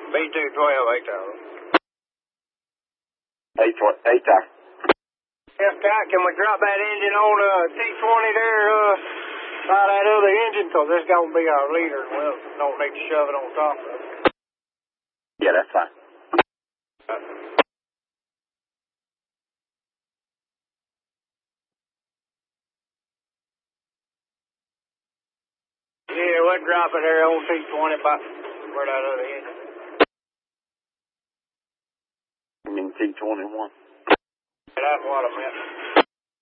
B212, 8 tower. 8 tower. Yes, Scott, can we drop that engine on T20 there by that other engine? Because this is going to be our leader. We don't need to shove it on top of it. Yeah, that's fine. Yeah, we'll drop it there on T20 by where that other engine is. You mean T21? That's what I meant.